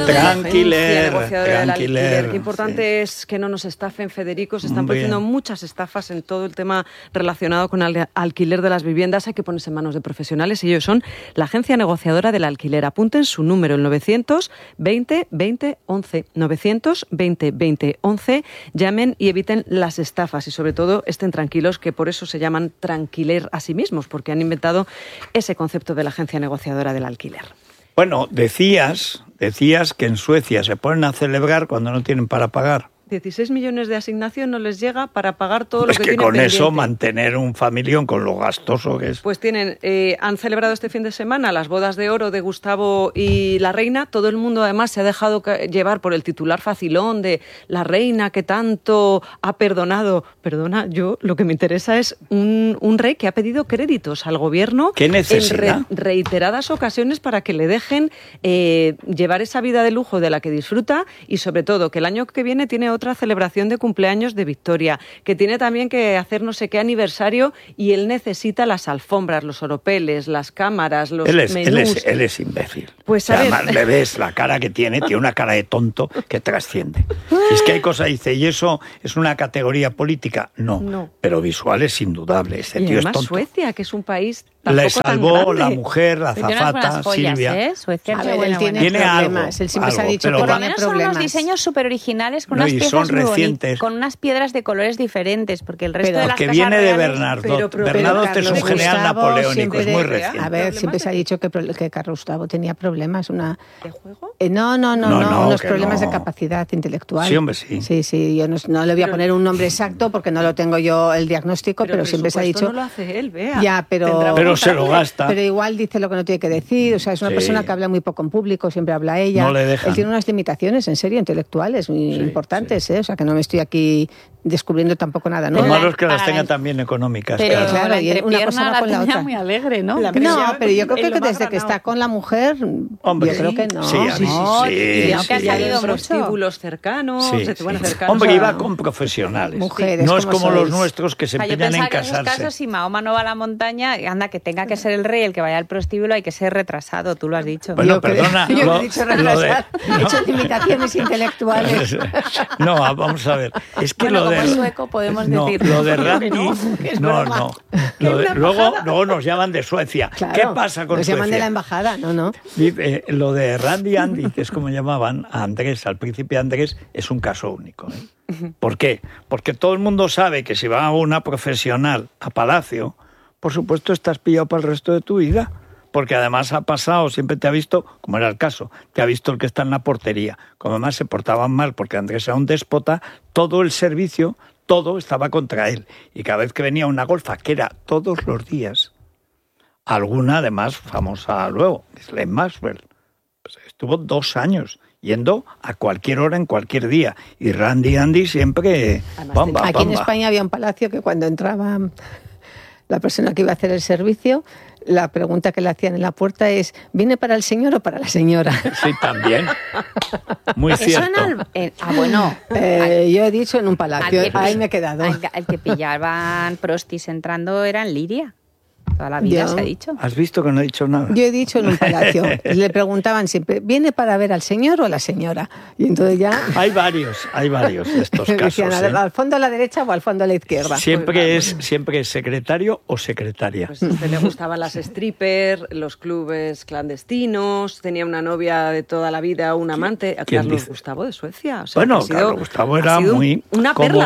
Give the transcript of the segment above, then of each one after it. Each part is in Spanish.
Tranquiler. Qué importante es que no nos estafen, Federico. Se están produciendo muchas estafas en todo el tema relacionado con el alquiler de las viviendas. Hay que ponerse en manos de profesionales y ellos son la agencia negociadora del alquiler. Apunten su número, el 920 20 11. 920 20 11. Llamen y eviten las estafas y sobre todo estén tranquilos, que por eso se llaman tranquiler a sí mismos, porque han inventado ese concepto de la agencia negociadora del alquiler. Bueno, decías que en Suecia se ponen a celebrar cuando no tienen para pagar. 16 millones de asignación no les llega para pagar todo lo que tienen con pendiente. Eso mantener un familión con lo gastoso que es. Pues han celebrado este fin de semana las bodas de oro de Gustavo y la reina. Todo el mundo además se ha dejado llevar por el titular facilón de la reina que tanto ha perdonado. Perdona, yo lo que me interesa es un rey que ha pedido créditos al gobierno en reiteradas ocasiones para que le dejen llevar esa vida de lujo de la que disfruta y sobre todo que el año que viene tiene otra celebración de cumpleaños de Victoria, que tiene también que hacer no sé qué aniversario y él necesita las alfombras, los oropeles, las cámaras, los menús. Él es imbécil. Pues además le ves la cara que tiene una cara de tonto que trasciende. Si es que hay cosas, dice, ¿y eso es una categoría política? No. Pero visual es indudable. Ese tío es tonto. Suecia, que es un país le salvó la mujer, la azafata, Silvia. Suecia, él tiene problemas. Él siempre se ha dicho que por lo menos son unos diseños súper originales con unas piezas muy bonitas, con unas piedras de colores diferentes, porque el resto de las casas viene reales, de Bernardo. Bernardo es un general napoleónico, es muy reciente. A ver, siempre se ha dicho que Carlos Gustavo tenía problemas. ¿De juego? No, unos problemas de capacidad intelectual. Sí, hombre, sí. Sí, yo no le voy a poner un nombre exacto porque no lo tengo yo el diagnóstico, pero siempre se ha dicho... no lo hace él, vea. Ya, pero se lo gasta. Pero igual dice lo que no tiene que decir, o sea, es una persona que habla muy poco en público, siempre habla ella. No le dejan. Él tiene unas limitaciones, en serio, intelectuales muy importantes, o sea, que no me estoy aquí descubriendo tampoco nada, ¿no? Lo malo es que las tenga también económicas. Pero claro, y una cosa va con la otra. Muy alegre, ¿no? No, pero yo creo que desde que está con la mujer, hombre, yo creo que no. Sí. Y aunque ha salido prostíbulos cercanos, Hombre, iba con profesionales. Mujeres, no es como los nuestros que se empeñan en casarse. En esos casos, si Mahoma no va a la montaña, anda, que tenga que ser el rey el que vaya al prostíbulo, hay que ser retrasado, tú lo has dicho. Bueno, perdona. Yo no he dicho retrasar, he hecho limitaciones intelectuales. No, vamos a ver. Es que lo como sueco podemos decir. Lo de Randy, no. Luego nos llaman de Suecia. Claro, ¿qué pasa con Suecia? Nos llaman de la embajada, no. Lo de Randy Andy, que es como llamaban a Andrés, al príncipe Andrés, es un caso único. ¿Por qué? Porque todo el mundo sabe que si va una profesional a Palacio, por supuesto estás pillado para el resto de tu vida. Porque además ha pasado, siempre te ha visto, como era el caso, te ha visto el que está en la portería. Como además se portaban mal porque Andrés era un déspota, todo el servicio, todo estaba contra él. Y cada vez que venía una golfa, que era todos los días, alguna además famosa luego, Ghislaine Maxwell, pues estuvo 2 años yendo a cualquier hora, en cualquier día. Y Randy Andy siempre... Aquí en España había un palacio que cuando entraba la persona que iba a hacer el servicio, la pregunta que le hacían en la puerta es: ¿viene para el señor o para la señora? Sí, también. Muy cierto. Bueno. Yo he dicho en un palacio, ahí me he quedado. El que pillaban prostis entrando era en Liria. Toda la vida se ha dicho. ¿Has visto que no he dicho nada? Yo he dicho en un palacio. Le preguntaban siempre: ¿viene para ver al señor o a la señora? Y entonces ya... Hay varios de estos casos. Decían, ¿al fondo a la derecha o al fondo a la izquierda? Siempre es secretario o secretaria. Pues a usted le gustaban las strippers, los clubes clandestinos, tenía una novia de toda la vida, un amante, a Carlos Gustavo de Suecia. O sea, bueno, Carlos Gustavo era muy... Una perla,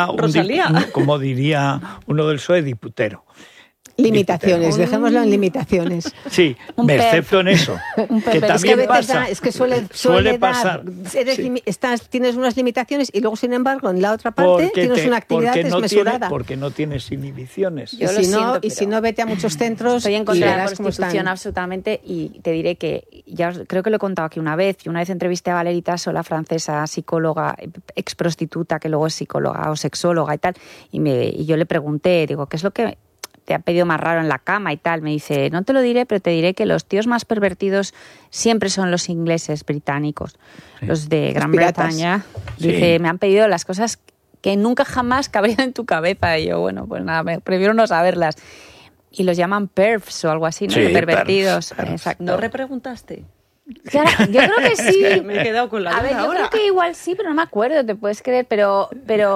como diría uno del PSOE, diputero. Limitaciones, dejémoslo en limitaciones. Sí, me excepto en eso. Que también pasa. Es que suele pasar. Tienes unas limitaciones y luego, sin embargo, en la otra parte tienes una actividad desmesurada. Porque no tienes inhibiciones. Y si no, vete a muchos centros. Estoy en contra de la prostitución absolutamente, y te diré que, ya creo que lo he contado aquí una vez, y una vez entrevisté a Valérie Tasso, la francesa psicóloga, ex prostituta, que luego es psicóloga o sexóloga y tal, y yo le pregunté, digo, ¿qué es lo que te ha pedido más raro en la cama y tal? Me dice: no te lo diré, pero te diré que los tíos más pervertidos siempre son los ingleses británicos, los de Gran Bretaña. Dice, me han pedido las cosas que nunca jamás cabrían en tu cabeza. Y yo, bueno, pues nada, prefiero no saberlas. Y los llaman pervs o algo así, ¿no? Sí, pervertidos. pervs. Exacto. ¿No repreguntaste? Claro, yo creo que sí. Me he quedado con la duda A ver, yo ahora. creo que igual sí, pero no me acuerdo, te puedes creer, pero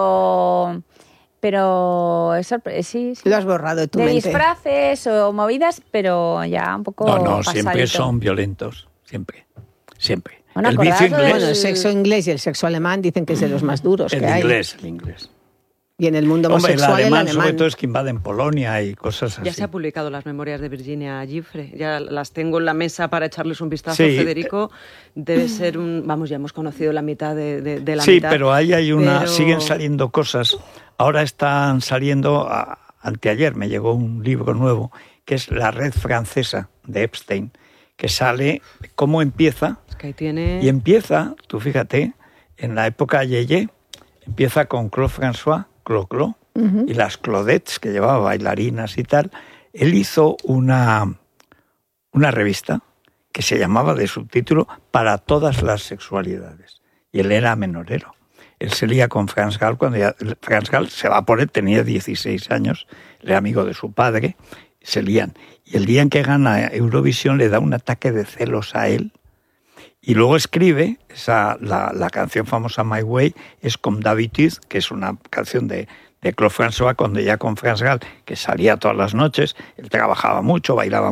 sí. Lo has borrado de tu De mente. disfraces o movidas, pero ya un poco No, siempre pasadito. son violentos, siempre. Bueno, El vicio acordaos lo inglés, Bueno, el sexo inglés y el sexo alemán dicen que es de los más duros que hay. el inglés. Y en el mundo Hombre, homosexual, el alemán el sobre alemán. todo es que invaden Polonia y cosas así. Ya se ha publicado las memorias de Virginia Giuffre, ya las tengo en la mesa para echarles un vistazo, Sí. Federico. Debe ser vamos, ya hemos conocido la mitad de la Sí, mitad. pero ahí hay pero- siguen saliendo cosas. Ahora están saliendo, anteayer me llegó un libro nuevo, que es La red francesa de Epstein, que sale cómo empieza. Es que ahí tiene... Y empieza, tú fíjate, en la época Yeye, empieza con Claude François, Clo-Clo, y las Claudettes, que llevaba bailarinas y tal. Él hizo una revista que se llamaba de subtítulo Para todas las sexualidades. Y él era menorero. Él se lía con Franz Gall cuando Franz Gall se va por él, tenía 16 años, era amigo de su padre, se lían. Y el día en que gana Eurovisión le da un ataque de celos a él. Y luego escribe, la canción famosa My Way, es Comme d'habitude, que es una canción de Claude François, cuando ya con Franz Gall, que salía todas las noches, él trabajaba mucho, bailaba